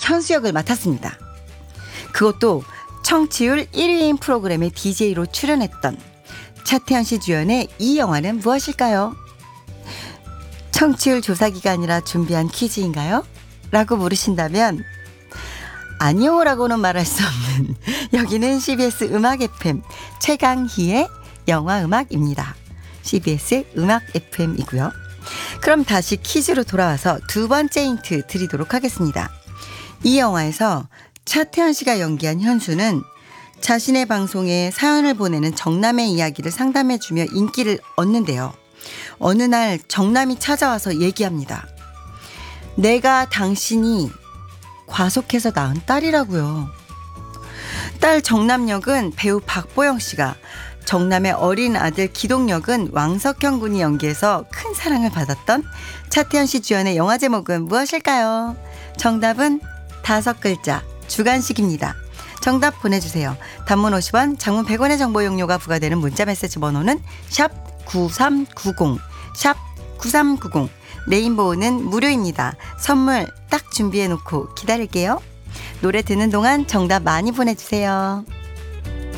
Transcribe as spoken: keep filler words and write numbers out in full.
현수 역을 맡았습니다. 그것도 청취율 일 위인 프로그램의 디제이로 출연했던 차태현 씨 주연의 이 영화는 무엇일까요? 청취율 조사 기간이라 준비한 퀴즈인가요? 라고 물으신다면 아니요 라고는 말할 수 없는 여기는 씨비에스 음악 에프엠 최강희의 영화음악입니다. 씨비에스 음악 에프엠이고요. 그럼 다시 퀴즈로 돌아와서 두 번째 힌트 드리도록 하겠습니다. 이 영화에서 차태현 씨가 연기한 현수는 자신의 방송에 사연을 보내는 정남의 이야기를 상담해주며 인기를 얻는데요. 어느 날 정남이 찾아와서 얘기합니다. 내가 당신이 과속해서 낳은 딸이라고요. 딸 정남 역은 배우 박보영 씨가, 정남의 어린 아들 기동 역은 왕석형 군이 연기해서 큰 사랑을 받았던 차태현 씨 주연의 영화 제목은 무엇일까요? 정답은 다섯 글자 주간식입니다. 정답 보내주세요. 단문 오십 원, 장문 백 원의 정보 용료가 부과되는 문자메시지 번호는 샵 구삼구공, 샵 구삼구공. 레인보우는 무료입니다. 선물 딱 준비해놓고 기다릴게요. 노래 듣는 동안 정답 많이 보내주세요.